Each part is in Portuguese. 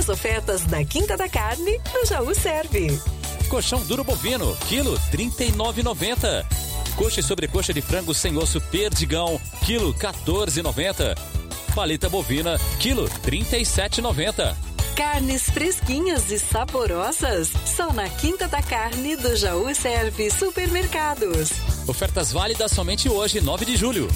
As ofertas da Quinta da Carne do Jaú serve. Colchão duro bovino, quilo R$39,90. Coxa e sobrecoxa de frango sem osso Perdigão, quilo R$14,90. Paleta bovina, quilo R$37,90. Carnes fresquinhas e saborosas, só na Quinta da Carne do Jaú serve Supermercados. Ofertas válidas somente hoje, 9 de julho.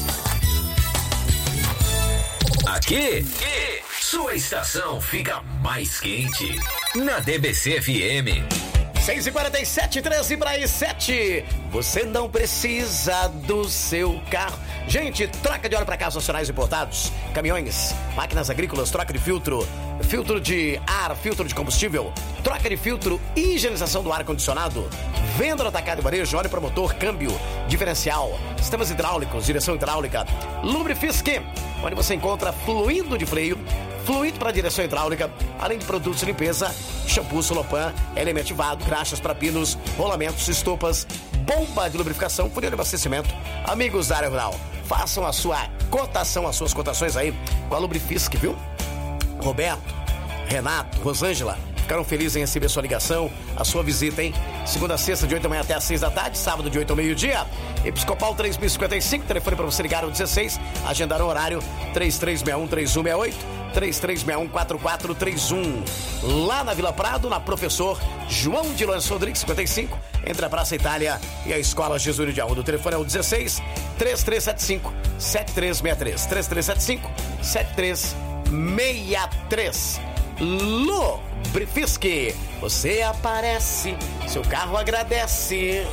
Aqui, sua estação fica mais quente. Na DBC FM. 6h47, 13:07. Você não precisa do seu carro. Gente, troca de óleo para carros nacionais importados, caminhões, máquinas agrícolas, troca de filtro, filtro de ar, filtro de combustível, troca de filtro, higienização do ar-condicionado, venda no atacado e varejo, óleo para motor, câmbio, diferencial, sistemas hidráulicos, direção hidráulica, Lubrifisk, onde você encontra fluido de freio, fluido para direção hidráulica, além de produtos de limpeza, shampoo, Solopan, elemento ativado, graxas para pinos, rolamentos, estopas, bomba de lubrificação, funil de abastecimento. Amigos da área rural, façam a sua cotação, as suas cotações aí com a Lubrifisk, viu? Roberto, Renato, Rosângela, ficaram felizes em receber sua ligação, a sua visita, hein? Segunda a sexta, de 8 da manhã até às 6 da tarde, sábado de 8 ao meio-dia. Episcopal 3055, telefone para você ligar ao 16, agendar o horário 3361-3168, 3361-4431. Lá na Vila Prado, na Professor João de Lourenço Rodrigues, 55, entre a Praça Itália e a Escola Jesus de Aúdo. O telefone é o 16 3375-7363, 3375-7363. Lubrifisk, você aparece, seu carro agradece.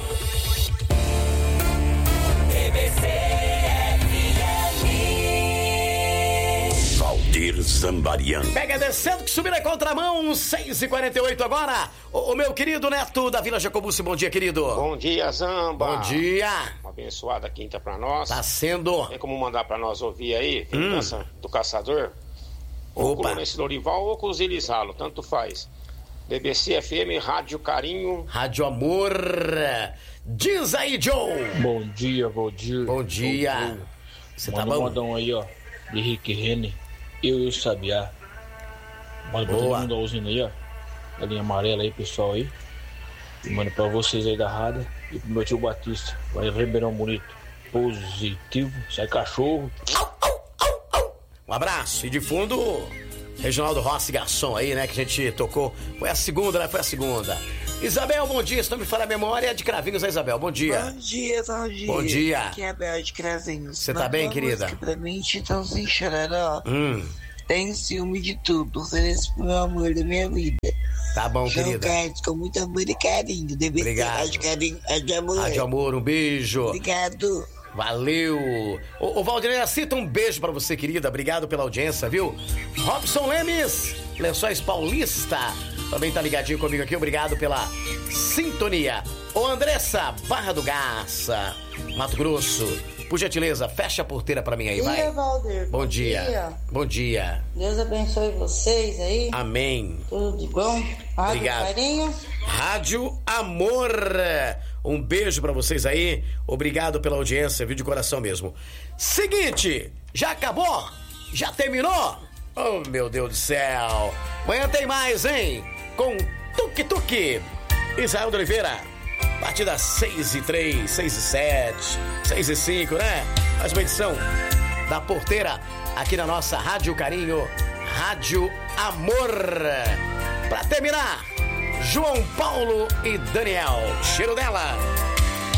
Valdir Zambariano. Pega descendo que subir na contramão, 6h48 agora. O meu querido Neto da Vila Jacobucci, bom dia, querido. Bom dia, Zamba. Bom dia. Uma abençoada quinta pra nós. Tá sendo. Tem como mandar pra nós ouvir aí, Vingança do Caçador? Ou com o Lourenço Lorival ou com o Zilizalo, tanto faz. BBC FM, Rádio Carinho. Rádio Amor. Diz aí, Joe. Bom dia, Valdir. Bom dia. Você tá bom? Manda um modão aí, ó, de Rick Rene, eu e o Sabiá. Manda pra todo mundo a usina aí, ó. A linha amarela aí, pessoal aí. E manda pra vocês aí da rádio. E pro meu tio Batista. Vai Ribeirão Bonito. Positivo. Sai cachorro. Um abraço. E de fundo, Reginaldo Rossi Garçom aí, né? Que a gente tocou. Foi a segunda, né? Foi a segunda. Isabel, bom dia. Se não me falha a memória, de Cravinhos, né, Isabel? Bom dia. Bom dia, Valdir. Bom dia. Aqui é a Bel de Cravinhos. Você tá bem, querida? Pra mim, Titãozinho Chororó. Tem ciúme de tudo. Ofereço pro meu amor da minha vida. Tá bom, João querida. Carlos, com muito amor e carinho. Obrigado. Rádio Carinho, Rádio Amor. Rádio Amor, um beijo. Obrigado. Valeu. Ô Valdir, cita um beijo pra você, querida. Obrigado pela audiência, viu? Robson Lemes, Lençóis Paulista, também tá ligadinho comigo aqui. Obrigado pela sintonia. Ô Andressa, Barra do Garça, Mato Grosso, por gentileza, fecha a porteira pra mim aí, vai. Bom dia, Valdir. Bom dia. Bom dia. Deus abençoe vocês aí. Amém. Tudo de bom. Rádio Obrigado. Carinho. Rádio Amor. Um beijo pra vocês aí. Obrigado pela audiência, viu, de coração mesmo. Seguinte, já acabou? Já terminou? Oh, meu Deus do céu. Amanhã tem mais, hein? Com Tuque Tuque. Israel de Oliveira. A partir das 6h03, 6h07, 6h05, né? Mais uma edição da porteira aqui na nossa Rádio Carinho, Rádio Amor. Pra terminar, João Paulo e Daniel. Cheiro dela.